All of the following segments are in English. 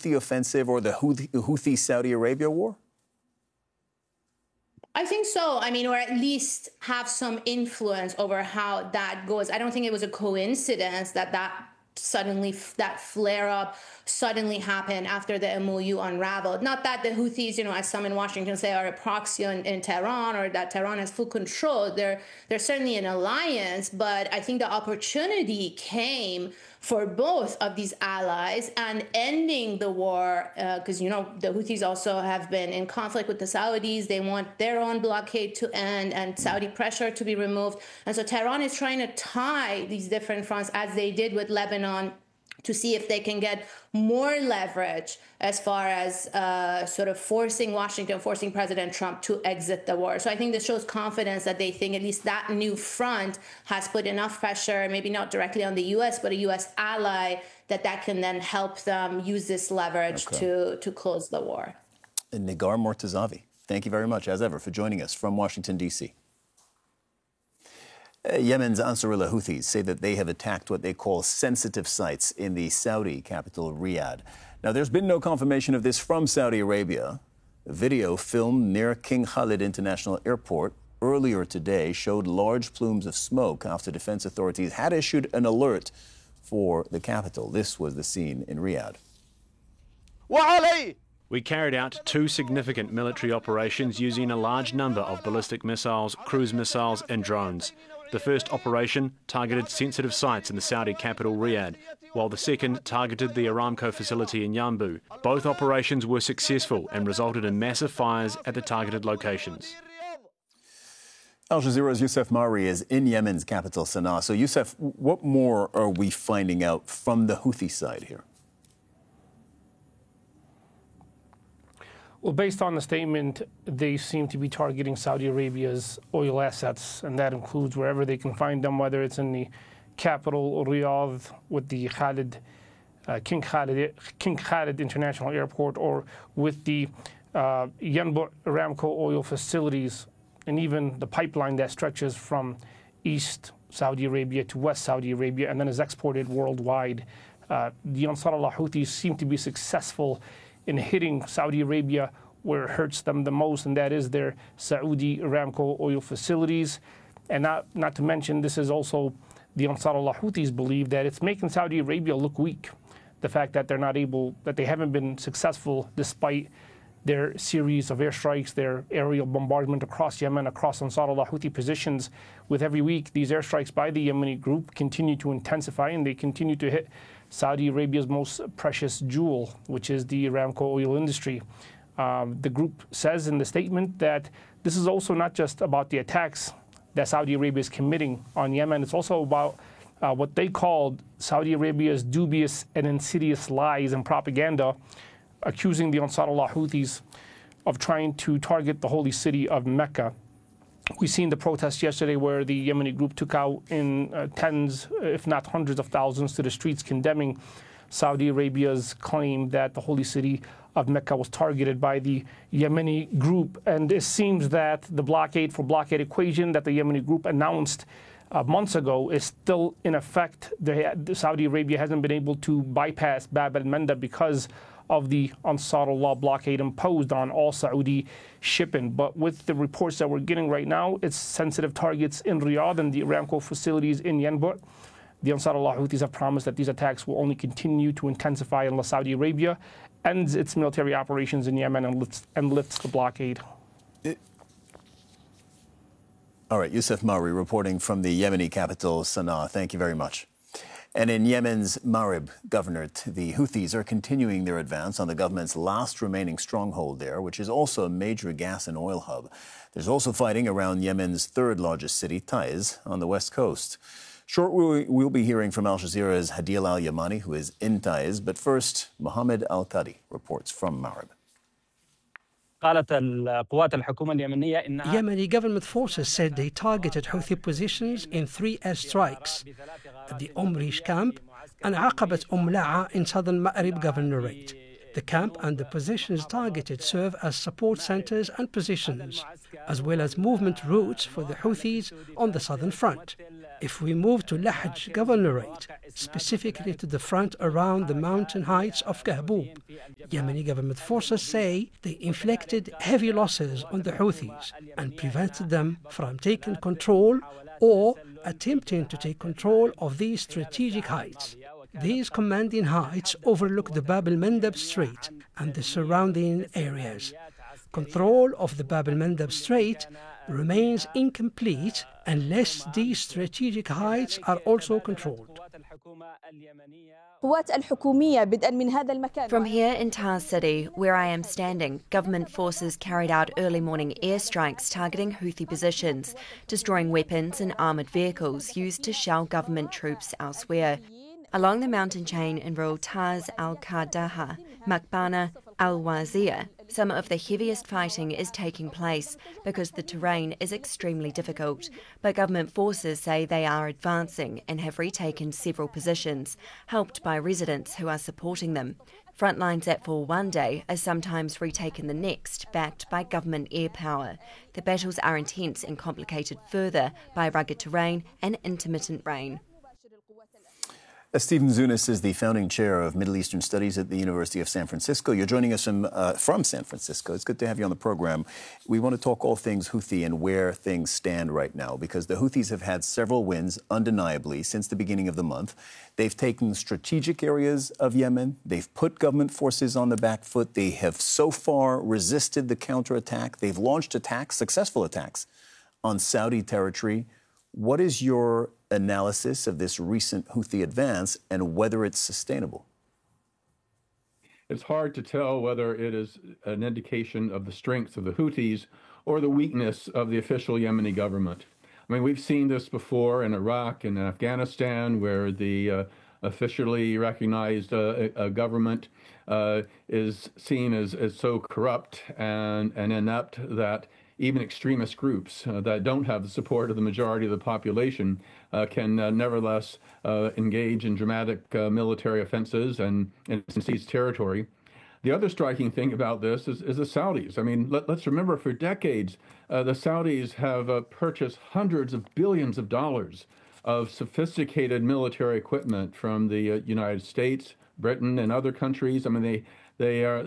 Houthi offensive or the Houthi-Saudi Arabia war? I think so. I mean, or at least have some influence over how that goes. I don't think it was a coincidence that that flare-up suddenly happened after the MOU unraveled. Not that the Houthis, as some in Washington say, are a proxy in Tehran, or that Tehran has full control. They're certainly an alliance, but I think the opportunity came for both of these allies and ending the war, because, the Houthis also have been in conflict with the Saudis. They want their own blockade to end and Saudi pressure to be removed. And so Tehran is trying to tie these different fronts, as they did with Lebanon, to see if they can get more leverage as far as sort of forcing President Trump to exit the war. So I think this shows confidence that they think at least that new front has put enough pressure, maybe not directly on the U.S., but a U.S. ally, that can then help them use this leverage to close the war. And Negar Mortazavi, thank you very much, as ever, for joining us from Washington, D.C. Yemen's Ansarullah Houthis say that they have attacked what they call sensitive sites in the Saudi capital, Riyadh. Now, there's been no confirmation of this from Saudi Arabia. A video filmed near King Khalid International Airport earlier today showed large plumes of smoke after defense authorities had issued an alert for the capital. This was the scene in Riyadh. We carried out 2 significant military operations using a large number of ballistic missiles, cruise missiles and drones. The first operation targeted sensitive sites in the Saudi capital, Riyadh, while the second targeted the Aramco facility in Yanbu. Both operations were successful and resulted in massive fires at the targeted locations. Al Jazeera's Youssef Mauri is in Yemen's capital, Sana'a. So, Youssef, what more are we finding out from the Houthi side here? Well, based on the statement, they seem to be targeting Saudi Arabia's oil assets, and that includes wherever they can find them, whether it's in the capital, Riyadh, with the King Khalid International Airport, or with the Yanbu Aramco oil facilities, and even the pipeline that stretches from East Saudi Arabia to West Saudi Arabia and then is exported worldwide. The Ansarullah Houthis seem to be successful in hitting Saudi Arabia where it hurts them the most, and that is their Saudi Aramco oil facilities. And not to mention, this is also the Ansarullah Houthis believe that it's making Saudi Arabia look weak. The fact that they haven't been successful despite their series of airstrikes, their aerial bombardment across Yemen, across Ansarullah Houthi positions. With every week, these airstrikes by the Yemeni group continue to intensify, and they continue to hit Saudi Arabia's most precious jewel, which is the Aramco oil industry. The group says in the statement that this is also not just about the attacks that Saudi Arabia is committing on Yemen. It's also about what they called Saudi Arabia's dubious and insidious lies and propaganda, accusing the Ansarullah Houthis of trying to target the holy city of Mecca. We've seen the protests yesterday where the Yemeni group took out in tens, if not hundreds of thousands, to the streets condemning Saudi Arabia's claim that the holy city of Mecca was targeted by the Yemeni group. And it seems that the blockade for blockade equation that the Yemeni group announced months ago is still in effect. Saudi Arabia hasn't been able to bypass Bab al-Manda because of the Ansarullah blockade imposed on all Saudi shipping. But with the reports that we're getting right now, it's sensitive targets in Riyadh and the Aramco facilities in Yanbu. The Ansarullah Houthis have promised that these attacks will only continue to intensify unless Saudi Arabia ends its military operations in Yemen and lifts the blockade. All right, Youssef Mauri reporting from the Yemeni capital, Sana'a. Thank you very much. And in Yemen's Marib Governorate, the Houthis are continuing their advance on the government's last remaining stronghold there, which is also a major gas and oil hub. There's also fighting around Yemen's third largest city, Taiz, on the west coast. Shortly, we'll be hearing from Al Jazeera's Hadil Al-Yamani, who is in Taiz. But first, Mohammed Al-Qadi reports from Marib. Yemeni government forces said they targeted Houthi positions in 3 airstrikes at the Omrish camp and Aqabat La'a in southern Ma'rib Governorate. The camp and the positions targeted serve as support centers and positions, as well as movement routes for the Houthis on the southern front. If we move to Lahj Governorate, specifically to the front around the mountain heights of Kahboub, Yemeni government forces say they inflicted heavy losses on the Houthis and prevented them from taking control or attempting to take control of these strategic heights. These commanding heights overlook the Bab el-Mandeb Strait and the surrounding areas. Control of the Bab el-Mandeb Strait remains incomplete unless these strategic heights are also controlled. From here in Tars City, where I am standing, government forces carried out early morning airstrikes targeting Houthi positions, destroying weapons and armoured vehicles used to shell government troops elsewhere. Along the mountain chain in rural Tars al-Qardaha, Makbana, al-Wazir, some of the heaviest fighting is taking place because the terrain is extremely difficult, but government forces say they are advancing and have retaken several positions, helped by residents who are supporting them. Front lines that fall one day are sometimes retaken the next, backed by government air power. The battles are intense and complicated further by rugged terrain and intermittent rain. Stephen Zunis is the founding chair of Middle Eastern Studies at the University of San Francisco. You're joining us from San Francisco. It's good to have you on the program. We want to talk all things Houthi and where things stand right now, because the Houthis have had several wins, undeniably, since the beginning of the month. They've taken strategic areas of Yemen. They've put government forces on the back foot. They have so far resisted the counterattack. They've launched attacks, successful attacks, on Saudi territory. What is your analysis of this recent Houthi advance and whether it's sustainable? It's hard to tell whether it is an indication of the strength of the Houthis or the weakness of the official Yemeni government. I mean, we've seen this before in Iraq and Afghanistan, where the officially recognized government is seen as so corrupt and inept that even extremist groups that don't have the support of the majority of the population can nevertheless engage in dramatic military offenses and seize territory. The other striking thing about this is the Saudis. I mean, let's remember, for decades, the Saudis have purchased hundreds of billions of dollars of sophisticated military equipment from the United States, Britain, and other countries. I mean, they're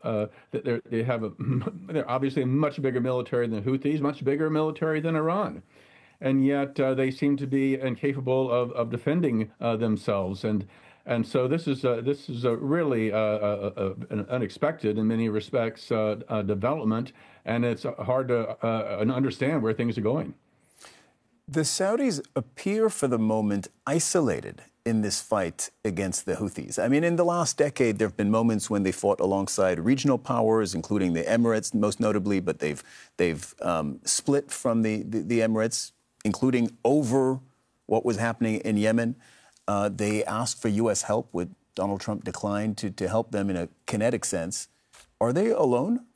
obviously a much bigger military than the Houthis, much bigger military than Iran, and yet they seem to be incapable of defending themselves. And so this is a really an unexpected, in many respects, development, and it's hard to understand where things are going. The Saudis appear, for the moment, isolated in this fight against the Houthis. I mean, in the last decade, there have been moments when they fought alongside regional powers, including the Emirates, most notably, but they've split from the Emirates, including over what was happening in Yemen. They asked for U.S. help, which Donald Trump declined to help them in a kinetic sense. Are they alone?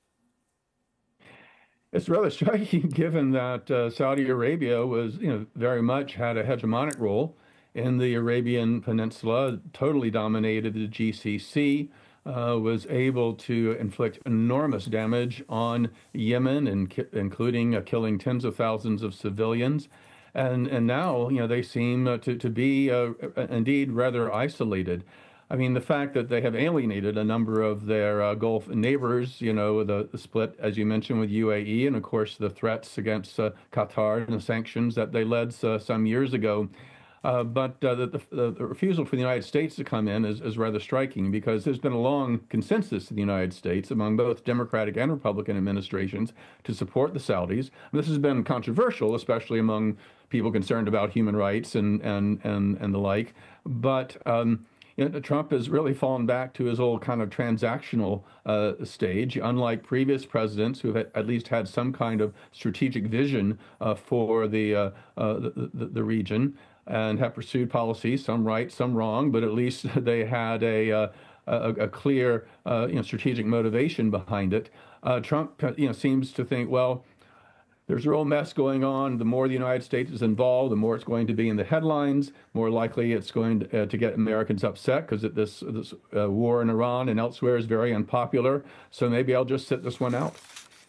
It's rather striking, given that Saudi Arabia was, very much had a hegemonic role in the Arabian Peninsula, totally dominated the GCC, was able to inflict enormous damage on Yemen, including killing tens of thousands of civilians. And now, they seem to be indeed rather isolated. I mean, the fact that they have alienated a number of their Gulf neighbors, the split, as you mentioned, with UAE, and of course the threats against Qatar and the sanctions that they led some years ago. But the refusal for the United States to come in is rather striking, because there's been a long consensus in the United States among both Democratic and Republican administrations to support the Saudis. And this has been controversial, especially among people concerned about human rights and the like. But Trump has really fallen back to his old kind of transactional stage, unlike previous presidents who have at least had some kind of strategic vision for the region and have pursued policies, some right, some wrong, but at least they had a clear strategic motivation behind it. Trump seems to think, well, there's a real mess going on. The more the United States is involved, the more it's going to be in the headlines. More likely it's going to get Americans upset, because this war in Iran and elsewhere is very unpopular. So maybe I'll just sit this one out.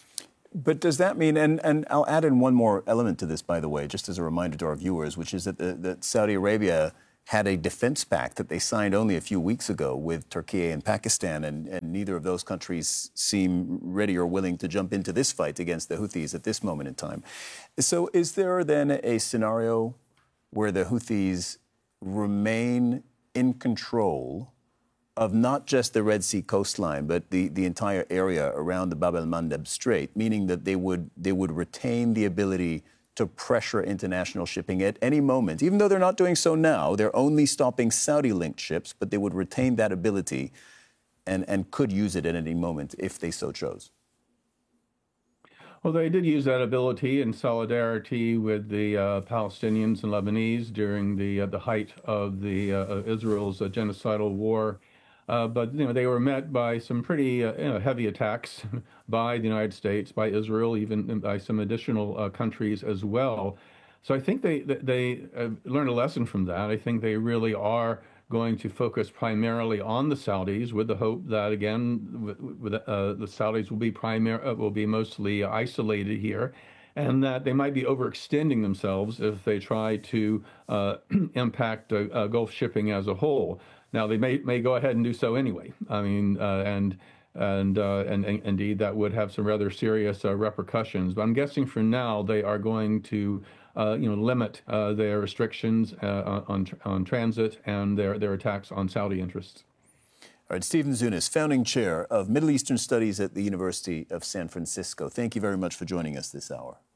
But does that mean, and I'll add in one more element to this, by the way, just as a reminder to our viewers, which is that Saudi Arabia had a defense pact that they signed only a few weeks ago with Turkey and Pakistan, and neither of those countries seem ready or willing to jump into this fight against the Houthis at this moment in time. So is there then a scenario where the Houthis remain in control of not just the Red Sea coastline, but the entire area around the Bab el-Mandeb Strait, meaning that they would retain the ability to pressure international shipping at any moment, even though they're not doing so now? They're only stopping Saudi-linked ships, but they would retain that ability and could use it at any moment if they so chose. Well, they did use that ability in solidarity with the Palestinians and Lebanese during the height of the Israel's genocidal war. But they were met by some pretty heavy attacks by the United States, by Israel, even by some additional countries as well. So I think they learned a lesson from that. I think they really are going to focus primarily on the Saudis, with the hope that, again, the Saudis will be mostly isolated here, and that they might be overextending themselves if they try to impact Gulf shipping as a whole. Now, they may go ahead and do so anyway. I mean, and indeed that would have some rather serious repercussions. But I'm guessing for now they are going to limit their restrictions on transit and their attacks on Saudi interests. All right, Stephen Zunis, founding chair of Middle Eastern Studies at the University of San Francisco. Thank you very much for joining us this hour.